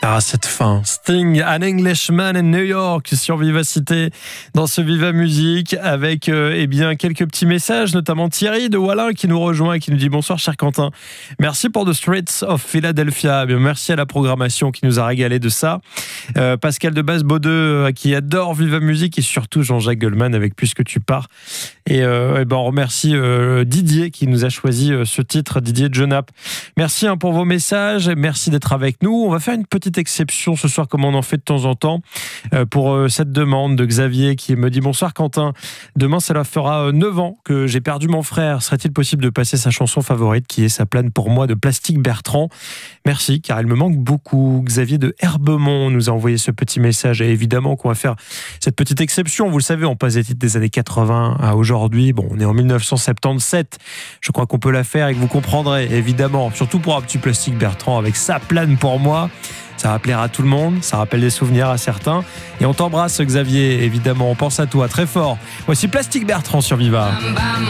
Ah, cette fin. Sting, An Englishman in New York sur Vivacité dans ce Viva Musique avec quelques petits messages, notamment Thierry de Wallin qui nous rejoint et qui nous dit bonsoir cher Quentin. Merci pour The Streets of Philadelphia. Merci à la programmation qui nous a régalé de ça. Pascal de Basse-Baudeux qui adore Viva Musique et surtout Jean-Jacques Goldman avec Puisque tu pars. Et on remercie Didier qui nous a choisi ce titre, Didier Jonap. Merci pour vos messages, merci d'être avec nous. On va faire une petite exception ce soir comme on en fait de temps en temps pour cette demande de Xavier qui me dit bonsoir Quentin, demain ça leur fera 9 ans que j'ai perdu mon frère, serait-il possible de passer sa chanson favorite qui est Ça plane pour moi de Plastique Bertrand? Merci car il me manque beaucoup. Xavier de Herbemont nous a envoyé ce petit message et évidemment qu'on va faire cette petite exception, vous le savez on passe des titres des années 80 à aujourd'hui, bon on est en 1977, je crois qu'on peut la faire et que vous comprendrez évidemment, surtout pour un petit Plastique Bertrand avec Ça plane pour moi. Ça va plaire à tout le monde, ça rappelle des souvenirs à certains. Et on t'embrasse Xavier, évidemment, on pense à toi très fort. Voici Plastique Bertrand sur Viva.